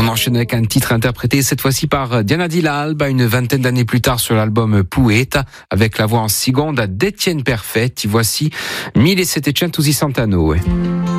enchaîne avec un titre interprété cette fois-ci par Diana Dill'Alba, une vingtaine d'années plus tard sur l'album Poeta, avec la voix en seconde d'Étienne Perfet. Y voici 1700 Santano.